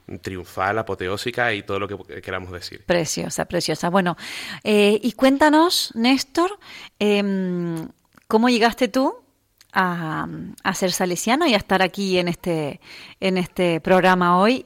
triunfal, apoteósica y todo lo que queramos decir. Preciosa, preciosa. Bueno, y cuéntanos, Néstor, ¿cómo llegaste tú a ser salesiano y a estar aquí en este programa hoy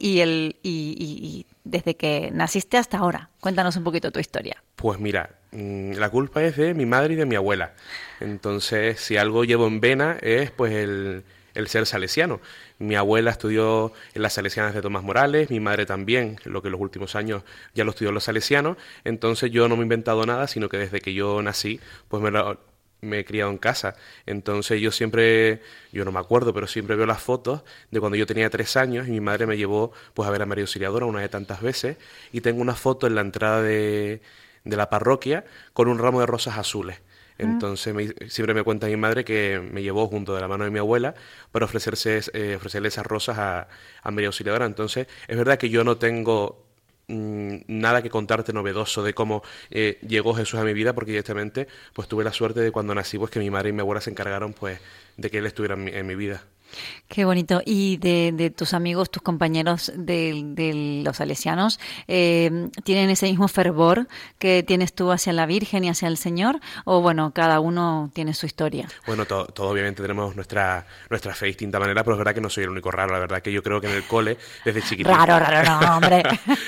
y desde que naciste hasta ahora? Cuéntanos un poquito tu historia. Pues mira, la culpa es de mi madre y de mi abuela. Entonces, si algo llevo en vena es pues el ser salesiano. Mi abuela estudió en las salesianas de Tomás Morales, mi madre también, lo que en los últimos años ya lo estudió en los salesianos. Entonces yo no me he inventado nada, sino que desde que yo nací, pues me he criado en casa. Entonces yo no me acuerdo, pero siempre veo las fotos de cuando yo tenía 3 años y mi madre me llevó pues a ver a María Auxiliadora una de tantas veces, y tengo una foto en la entrada de la parroquia con un ramo de rosas azules. Entonces siempre me cuenta mi madre que me llevó junto de la mano de mi abuela para ofrecerle esas rosas a María Auxiliadora. Entonces es verdad que yo no tengo nada que contarte novedoso de cómo llegó Jesús a mi vida, porque directamente pues tuve la suerte de cuando nací pues que mi madre y mi abuela se encargaron pues de que él estuviera en mi vida. Qué bonito. ¿Y de tus amigos, tus compañeros de los salesianos, tienen ese mismo fervor que tienes tú hacia la Virgen y hacia el Señor? O bueno, cada uno tiene su historia. Bueno, todos obviamente tenemos nuestra fe de distinta manera, pero es verdad que no soy el único raro. La verdad que yo creo que en el cole, desde chiquitito... Raro, no, hombre.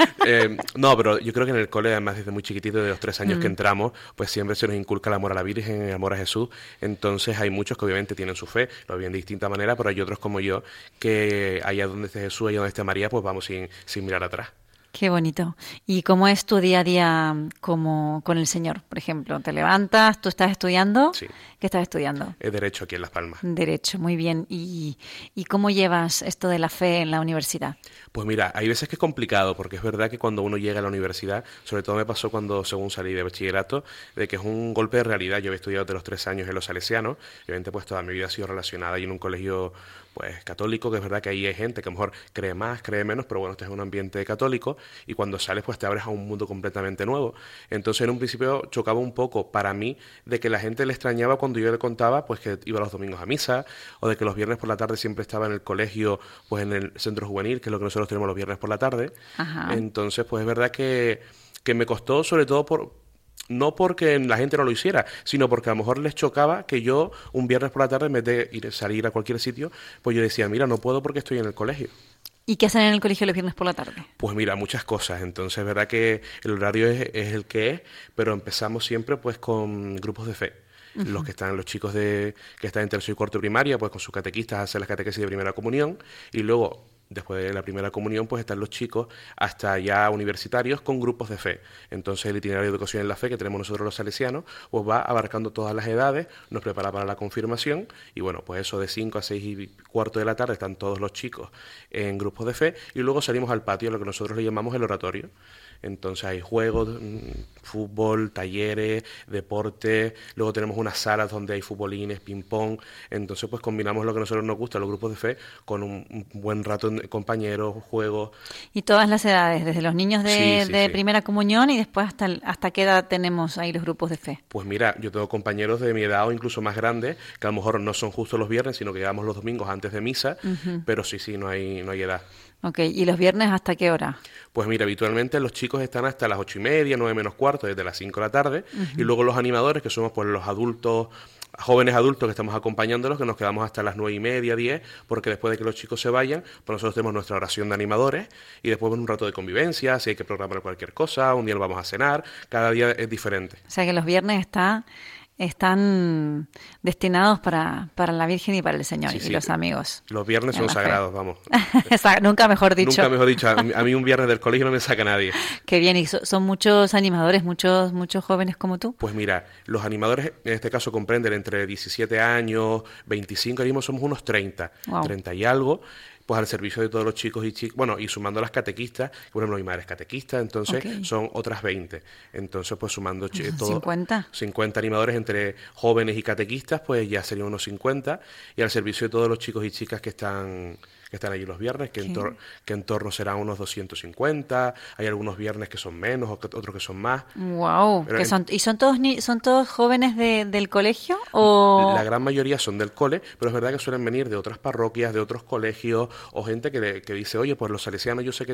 No, pero yo creo que en el cole, además desde muy chiquitito, de los 3 años que entramos, pues siempre se nos inculca el amor a la Virgen, el amor a Jesús. Entonces hay muchos que obviamente tienen su fe, lo viven de distinta manera, pero hay otros como yo que allá donde esté Jesús, allá donde esté María, pues vamos sin mirar atrás. Qué bonito. ¿Y cómo es tu día a día como con el Señor? Por ejemplo, ¿te levantas? ¿Tú estás estudiando? Sí. ¿Qué estás estudiando? Derecho aquí en Las Palmas. Derecho, muy bien. ¿Y cómo llevas esto de la fe en la universidad? Pues mira, hay veces que es complicado, porque es verdad que cuando uno llega a la universidad, sobre todo me pasó según salí de bachillerato, de que es un golpe de realidad. Yo había estudiado de los 3 años en los salesianos, y obviamente pues toda mi vida ha sido relacionada y en un colegio pues católico, que es verdad que ahí hay gente que a lo mejor cree más, cree menos, pero bueno, este es un ambiente católico, y cuando sales pues te abres a un mundo completamente nuevo. Entonces en un principio chocaba un poco para mí de que la gente le extrañaba cuando yo le contaba pues que iba los domingos a misa, o de que los viernes por la tarde siempre estaba en el colegio, pues en el centro juvenil, que es lo que nosotros tenemos los viernes por la tarde. Ajá. Entonces pues es verdad que me costó, sobre todo no porque la gente no lo hiciera, sino porque a lo mejor les chocaba que yo un viernes por la tarde, en vez de salir a cualquier sitio, pues yo decía, mira, no puedo porque estoy en el colegio. ¿Y qué hacen en el colegio los viernes por la tarde? Pues mira, muchas cosas. Entonces es verdad que el horario es el que es, pero empezamos siempre pues con grupos de fe. Los chicos que están en tercero y cuarto de primaria, pues con sus catequistas hacen las catequesis de primera comunión, y luego después de la primera comunión pues están los chicos hasta ya universitarios con grupos de fe. Entonces el itinerario de educación en la fe que tenemos nosotros los salesianos pues va abarcando todas las edades, nos prepara para la confirmación, y bueno, pues eso de 5 a 6 y cuarto de la tarde están todos los chicos en grupos de fe, y luego salimos al patio, lo que nosotros le llamamos el oratorio. Entonces hay juegos, fútbol, talleres, deporte, luego tenemos unas salas donde hay futbolines, ping-pong. Entonces pues combinamos lo que a nosotros nos gusta, los grupos de fe, con un buen rato de compañeros, juegos. Y todas las edades, desde los niños de Sí. primera comunión y después hasta qué edad tenemos ahí los grupos de fe. Pues mira, yo tengo compañeros de mi edad o incluso más grandes, que a lo mejor no son justo los viernes, sino que llegamos los domingos antes de misa, pero sí, no hay edad. Ok, ¿y los viernes hasta qué hora? Pues mira, habitualmente los chicos están hasta las 8:30, 9 menos cuarto, desde las 5 de la tarde, y luego los animadores, que somos pues los adultos, jóvenes adultos que estamos acompañándolos, que nos quedamos hasta las 9:30, 10, porque después de que los chicos se vayan, pues nosotros tenemos nuestra oración de animadores, y después un rato de convivencia, si hay que programar cualquier cosa, un día nos vamos a cenar, cada día es diferente. O sea que los viernes están destinados para la Virgen y para el Señor y los amigos. Los viernes son sagrados, vamos. Nunca mejor dicho. Nunca mejor dicho. A mí un viernes del colegio no me saca nadie. Qué bien, y son muchos animadores, muchos jóvenes como tú. Pues mira, los animadores en este caso comprenden entre 17 años, 25, ahora mismo somos unos 30, wow. 30 y algo, pues al servicio de todos los chicos y chicas, bueno, y sumando las catequistas, que por ejemplo mi madre es catequista, entonces son otras 20. Entonces pues sumando todo, 50 animadores entre jóvenes y catequistas, pues ya serían unos 50, y al servicio de todos los chicos y chicas que están allí los viernes, que en torno serán unos 250, hay algunos viernes que son menos, otros que son más. Wow, ¿y son todos jóvenes del colegio? ¿O? La gran mayoría son del cole, pero es verdad que suelen venir de otras parroquias, de otros colegios, o gente que dice, oye, pues los salesianos yo sé que